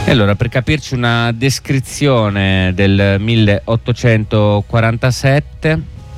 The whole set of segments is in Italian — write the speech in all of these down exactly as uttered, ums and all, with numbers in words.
E allora, per capirci una descrizione del milleottocentoquarantasette,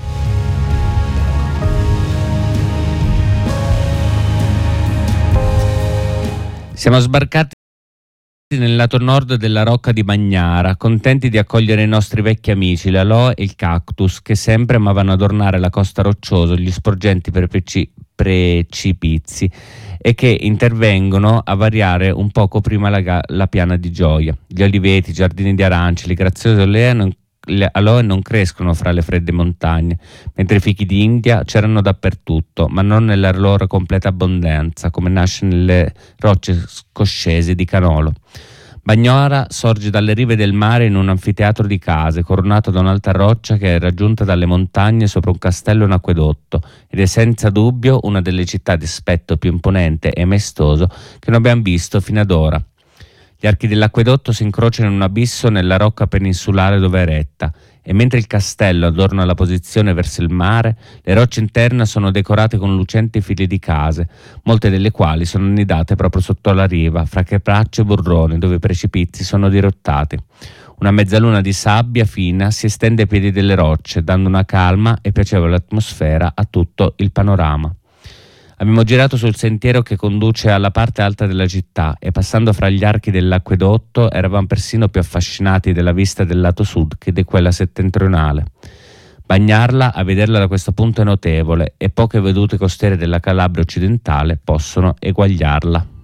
siamo sbarcati nel lato nord della rocca di Bagnara, contenti di accogliere i nostri vecchi amici, l'aloe e il cactus, che sempre amavano adornare la costa rocciosa, gli sporgenti preci- precipizi, e che intervengono a variare un poco prima la, ga- la piana di Gioia. Gli oliveti, i giardini di arance, le graziose aloe non, le aloe non crescono fra le fredde montagne, mentre i fichi d'India c'erano dappertutto, ma non nella loro completa abbondanza, come nasce nelle rocce scoscese di Canolo. Bagnara sorge dalle rive del mare in un anfiteatro di case, coronato da un'alta roccia che è raggiunta dalle montagne sopra un castello e un acquedotto, ed è senza dubbio una delle città di aspetto più imponente e maestoso che non abbiamo visto fino ad ora. Gli archi dell'acquedotto si incrociano in un abisso nella rocca peninsulare dove è eretta, e mentre il castello adorna la posizione verso il mare, le rocce interne sono decorate con lucenti file di case, molte delle quali sono annidate proprio sotto la riva, fra capracci e burroni, dove i precipizi sono dirottati. Una mezzaluna di sabbia fina si estende ai piedi delle rocce, dando una calma e piacevole atmosfera a tutto il panorama. Abbiamo girato sul sentiero che conduce alla parte alta della città e, passando fra gli archi dell'acquedotto, eravamo persino più affascinati della vista del lato sud che di quella settentrionale. Bagnarla, a vederla da questo punto, è notevole, e poche vedute costiere della Calabria occidentale possono eguagliarla.